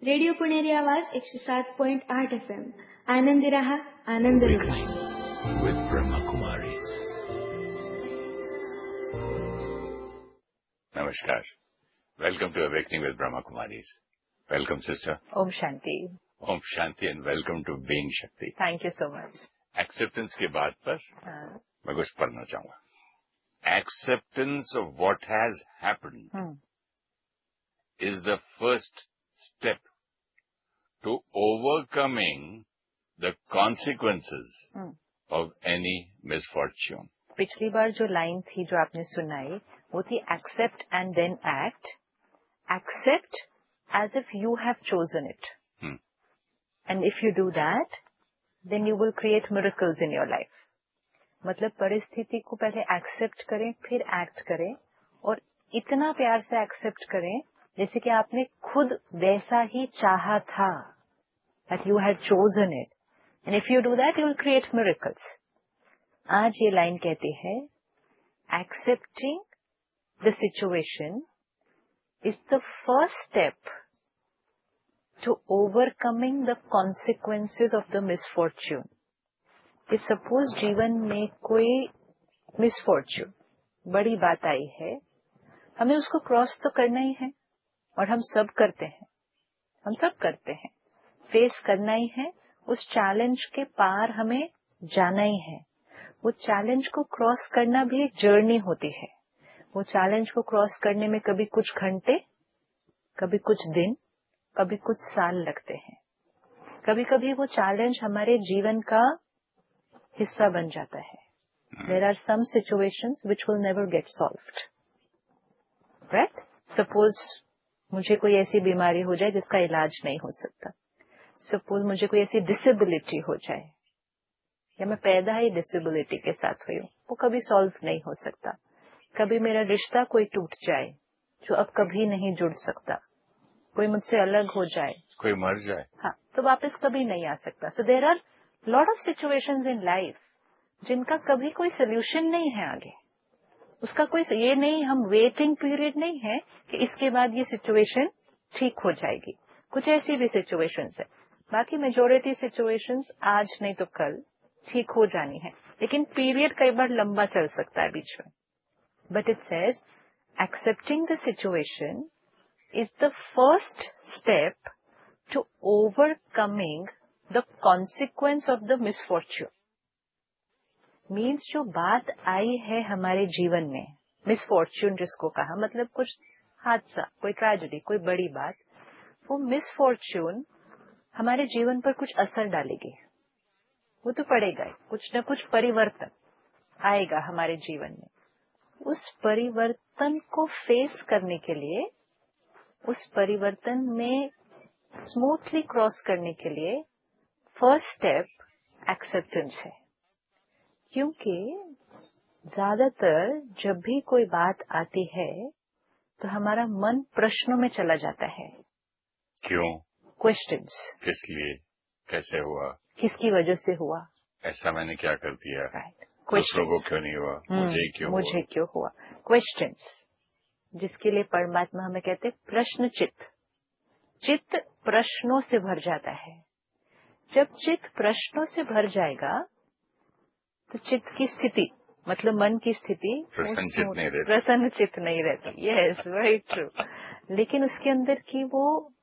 Radio Puneri आवाज 107.8 FM. Anandi रहा, आनंद लुटा. With Brahma Kumaris. Namaskar. Welcome to Awakening with Brahma Kumaris. Welcome, sister. Om Shanti. Om Shanti and welcome to Being Shakti. Thank you so much. Acceptance के बात पर मैं कुछ पढ़ना चाहूँगा. Acceptance of what has happened is the first step to overcoming the consequences of any misfortune. पिछली बार जो line थी जो आपने सुनाई वो थी accept and then act. Accept as if you have chosen it. And if you do that, then you will create miracles in your life. मतलब परिस्थिति को पहले एक्सेप्ट करें फिर एक्ट करें और इतना प्यार से एक्सेप्ट करें जैसे कि आपने खुद वैसा ही चाहा था. That you had chosen it. And if you do that, you will create miracles. आज ये लाइन कहती है accepting the situation is the first step to overcoming the consequences of the misfortune. कि सपोज जीवन में कोई मिसफॉर्च्यून बड़ी बात आई है, हमें उसको क्रॉस तो करना ही है और हम सब करते हैं. फेस करना ही है, उस चैलेंज के पार हमें जाना ही है. वो चैलेंज को क्रॉस करना भी एक जर्नी होती है. वो चैलेंज को क्रॉस करने में कभी कुछ घंटे, कभी कुछ दिन, कभी कुछ साल लगते हैं. कभी कभी वो चैलेंज हमारे जीवन का हिस्सा बन जाता है. There are some situations which will never get solved. Right? Suppose मुझे कोई ऐसी बीमारी हो जाए जिसका इलाज नहीं हो सकता. Suppose मुझे कोई ऐसी डिसेबिलिटी हो जाए या मैं पैदा ही डिसेबिलिटी के साथ हुई हूँ, वो कभी सॉल्व नहीं हो सकता. कभी मेरा रिश्ता कोई टूट जाए जो अब कभी नहीं जुड़ सकता. कोई मुझसे अलग हो जाए, कोई मर जाए, हाँ, तो वापस कभी नहीं आ सकता. So there are lot of situations in life जिनका कभी कोई सोल्यूशन नहीं है आगे. उसका कोई ये नहीं, हम वेटिंग पीरियड नहीं है कि इसके बाद ये सिचुएशन ठीक हो जाएगी. कुछ ऐसी भी सिचुएशंस है. बाकी मेजोरिटी सिचुएशंस आज नहीं तो कल ठीक हो जानी है, लेकिन पीरियड कई बार लंबा चल सकता है बीच में. But it says accepting the situation is the first step to overcoming the consequence of the misfortune. Means जो बात आई है हमारे जीवन में, मिसफॉर्च्यून जिसको कहा, मतलब कुछ हादसा, कोई ट्रेजेडी, कोई बड़ी बात, वो मिसफॉर्च्यून हमारे जीवन पर कुछ असर डालेगी. वो तो पड़ेगा ही, कुछ न कुछ परिवर्तन आएगा हमारे जीवन में. उस परिवर्तन को फेस करने के लिए, उस परिवर्तन में स्मूथली क्रॉस करने के लिए फर्स्ट स्टेप एक्सेप्टेंस है. क्योंकि ज्यादातर जब भी कोई बात आती है तो हमारा मन प्रश्नों में चला जाता है. क्यों? क्वेश्चंस. किस लिए? कैसे हुआ? किसकी वजह से हुआ? ऐसा मैंने क्या कर दिया? राइट. दूसरों को क्यों नहीं हुआ? मुझे क्यों हुआ? क्वेश्चंस, जिसके लिए परमात्मा हमें कहते हैं प्रश्न चित्त. चित्त प्रश्नों से भर जाता है. जब चित्त प्रश्नों से भर जाएगा तो चित्त की स्थिति, मतलब मन की स्थिति प्रसन्न चित्त नहीं रहती. Yes, very true. लेकिन उसके अंदर की वो